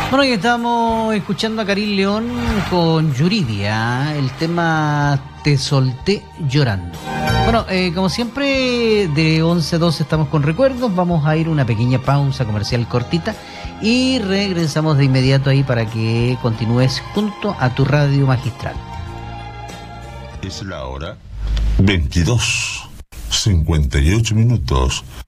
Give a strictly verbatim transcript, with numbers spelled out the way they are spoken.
Bueno, y estamos escuchando a Karim León con Yuridia, el tema Te solté llorando. Bueno, eh, como siempre, de once a doce estamos con recuerdos. Vamos a ir a una pequeña pausa comercial cortita y regresamos de inmediato ahí para que continúes junto a tu radio magistral. Es la hora veintidós, cincuenta y ocho minutos.